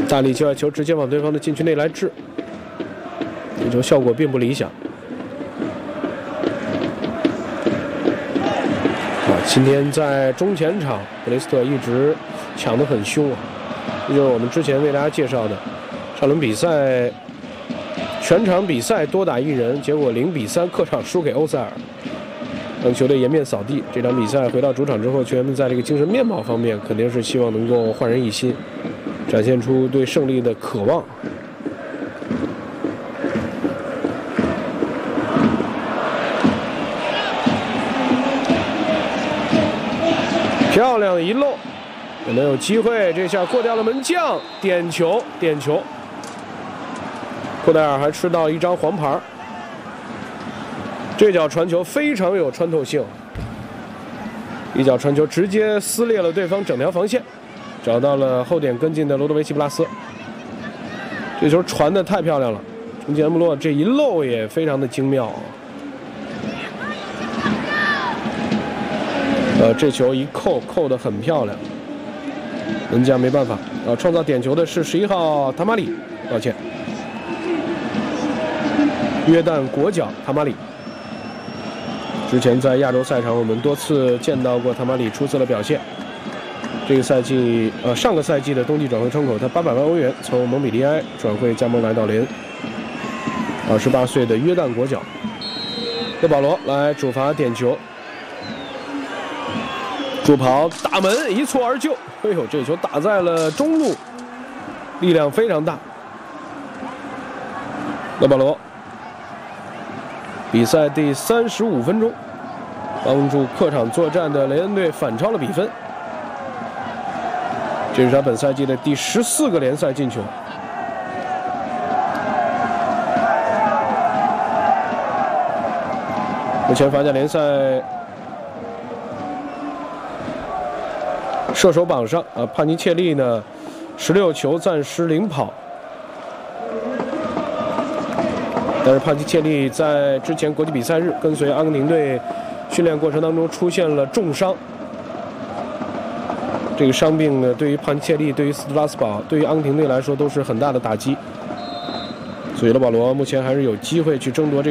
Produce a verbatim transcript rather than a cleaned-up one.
大力接外球直接往对方的禁区内来掷，这球效果并不理想。啊，今天在中前场，布雷斯特一直抢得很凶啊，这就是我们之前为大家介绍的上轮比赛，全场比赛多打一人，结果零比三客场输给欧塞尔，让球队颜面扫地。这场比赛回到主场之后，球员们在这个精神面貌方面肯定是希望能够焕然一新，展现出对胜利的渴望。漂亮的一漏，有没有机会？这下过掉了门将，点球，点球。库代尔还吃到一张黄牌。这脚传球非常有穿透性，一脚传球直接撕裂了对方整条防线，找到了后点跟进的罗德维奇·布拉斯。这球传得太漂亮了，中间穆洛这一漏也非常的精妙。呃，这球一扣扣得很漂亮，门将没办法。呃，创造点球的是十一号塔马里，抱歉，约旦国脚塔马里。之前在亚洲赛场，我们多次见到过塔马里出色的表现。这个赛季，呃，上个赛季的冬季转会窗口，他八百万欧元从蒙彼利埃转会加盟来到雷恩。二十八岁的约旦国脚，勒保罗来主罚点球。助跑打门一蹴而就，哎呦，这球打在了中路，力量非常大。勒保罗，比赛第三十五分钟，帮助客场作战的雷恩队反超了比分。这是他本赛季的第十四个联赛进球。目前法甲联赛射手榜上啊，帕尼切利呢，十六球暂时领跑。但是帕尼切利在之前国际比赛日跟随阿根廷队训练过程当中出现了重伤。这个伤病呢，对于帕尼切利、对于斯特拉斯堡、对于阿根廷队来说都是很大的打击。所以勒保罗目前还是有机会去争夺这个